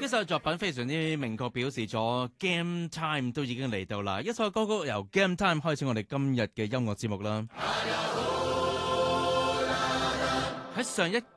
呢首作品非常之明確表示咗 Game Time 都已經嚟到啦。一首歌曲由 Game Time 開始我哋今日嘅音樂節目啦。喺上一